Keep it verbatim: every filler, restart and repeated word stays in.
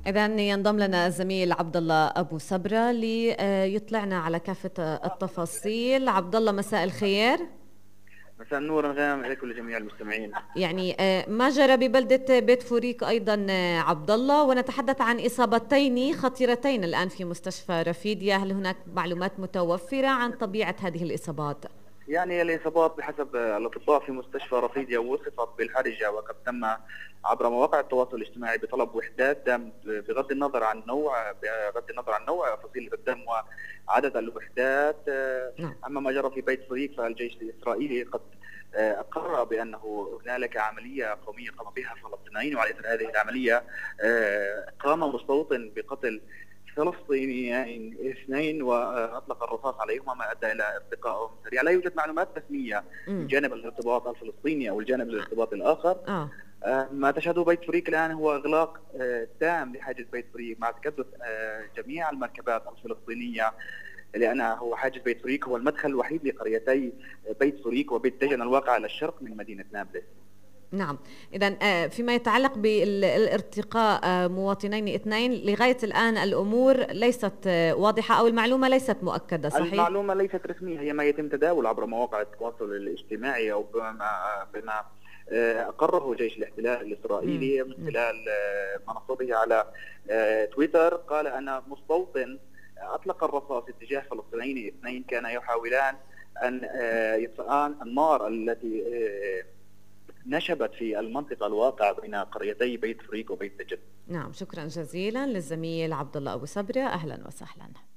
إذا ينضم لنا الزميل عبد الله أبو صبرة ليطلعنا على كافة التفاصيل. عبد الله، مساء الخير. مساء النور انغام عليكم ولجميع المستمعين. يعني ما جرى ببلدة بيت فوريك أيضا عبد الله، ونتحدث عن إصابتين خطيرتين الآن في مستشفى رفيديا، هل هناك معلومات متوفرة عن طبيعة هذه الإصابات؟ يعني الإصابات بحسب الأطباء في مستشفى رفيديا وصفت بالحرجة، وقد تم عبر مواقع التواصل الاجتماعي بطلب وحدات دم بغض النظر عن نوع بغض النظر عن نوع فصيلة الدم وعدد الوحدات. نعم. أما ما جرى في بيت فريق فالجيش الإسرائيلي قد أقر بأنه هنالك عملية قومية قام بها فلسطينيين، وعلى إثر هذه العملية قام مستوطن بقتل فلسطينيين اثنين واطلق الرصاص عليهما ما ادى الى ارتقائهم سريعا. لا يوجد معلومات رسميه من جانب الارتباط الفلسطيني او الجانب الارتباط الاخر. آه. ما تشهده بيت فريق الان هو اغلاق تام لحاجز بيت فريق مع تكدس جميع المركبات الفلسطينيه، لأنه هو حاجز بيت فريق هو المدخل الوحيد لقريتي بيت فريق وبيت دجن الواقع على الشرق من مدينه نابلس. نعم. إذا فيما يتعلق بالارتقاء مواطنين اثنين، لغاية الآن الأمور ليست واضحة أو المعلومة ليست مؤكدة، صحيح؟ المعلومة ليست رسمية، هي ما يتم تداول عبر مواقع التواصل الاجتماعي أو بما, بما أقره جيش الاحتلال الإسرائيلي من خلال منصته على تويتر. قال أن مستوطن أطلق الرصاص اتجاه فلسطينيين اثنين كان يحاولان أن يطفئان النار التي نشبت في المنطقة الواقعة بين قريتي بيت فريق وبيت دجن. نعم، شكرا جزيلا للزميل عبد الله أبو صبرة، أهلا وسهلا.